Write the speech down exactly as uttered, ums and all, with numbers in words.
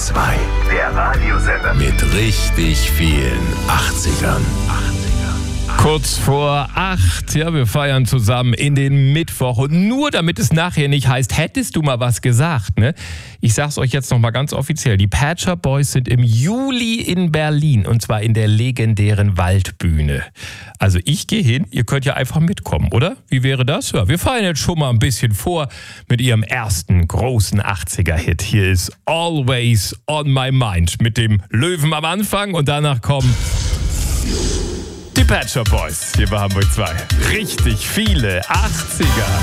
zwei. Der Radiosender mit richtig vielen achtzigern. Kurz vor acht, ja, wir feiern zusammen in den Mittwoch. Und nur damit es nachher nicht heißt, hättest du mal was gesagt, ne? Ich sag's euch jetzt nochmal ganz offiziell. Die Pet Shop Boys sind im Juli in Berlin und zwar in der legendären Waldbühne. Also ich gehe hin, ihr könnt ja einfach mitkommen, oder? Wie wäre das? Ja, wir feiern jetzt schon mal ein bisschen vor mit ihrem ersten großen achtziger-Hit. Hier ist Always on My Mind mit dem Löwen am Anfang und danach kommen die Pet Shop Boys hier bei Hamburg zwei. Richtig viele achtziger.